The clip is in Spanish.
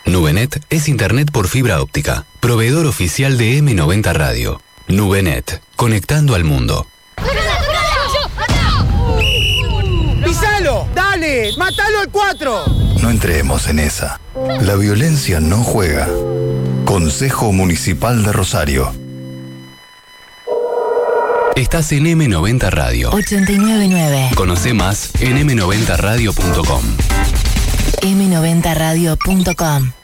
Nubenet es internet por fibra óptica. Proveedor oficial de M90 Radio. Nubenet, conectando al mundo. ¡Pisalo! ¡Dale! ¡Mátalo al 4! No entremos en esa. La violencia no juega. Consejo Municipal de Rosario. Estás en M90 Radio. 89.9. Conoce más en m90radio.com. m90radio.com